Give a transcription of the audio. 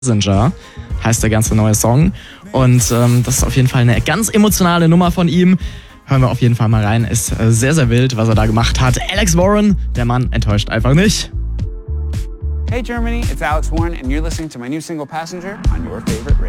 Passenger heißt der ganze neue Song. Und das ist auf jeden Fall eine ganz emotionale Nummer von ihm. Hören wir auf jeden Fall mal rein. Ist sehr, sehr wild, was er da gemacht hat. Alex Warren, der Mann enttäuscht einfach nicht. Hey Germany, it's Alex Warren and you're listening to my new single Passenger on your favorite radio.